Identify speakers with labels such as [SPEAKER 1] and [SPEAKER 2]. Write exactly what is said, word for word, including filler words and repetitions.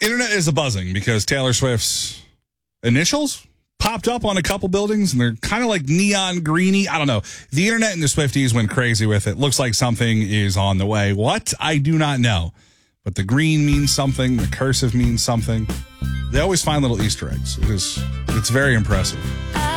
[SPEAKER 1] Internet is a buzzing because Taylor Swift's initials popped up on a couple buildings, and they're kind of like neon greeny. I don't know. The internet and the Swifties went crazy with it. Looks like something is on the way. What? I do not know. But the green means something. The cursive means something. They always find little Easter eggs. It is, it's very impressive.